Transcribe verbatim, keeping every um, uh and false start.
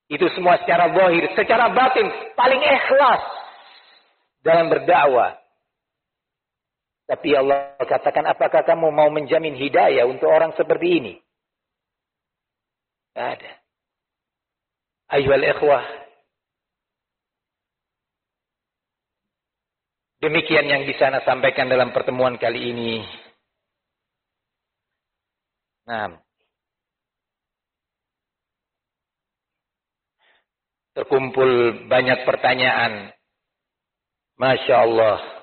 Itu semua secara zahir, secara batin paling ikhlas dalam berdakwah. Tapi Allah katakan, apakah kamu mau menjamin hidayah untuk orang seperti ini? Tidak ada. Ayyuhal ikhwah. Demikian yang bisa saya sampaikan dalam pertemuan kali ini. Nah. Terkumpul banyak pertanyaan. Masya Allah.